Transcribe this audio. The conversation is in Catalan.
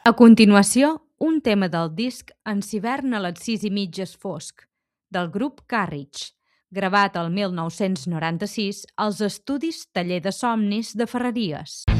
A continuació, un tema del disc En s'hivern a les 6:30 és fosc, del grup Carriage, gravat el 1996 als estudis Taller de Somnis de Ferreries.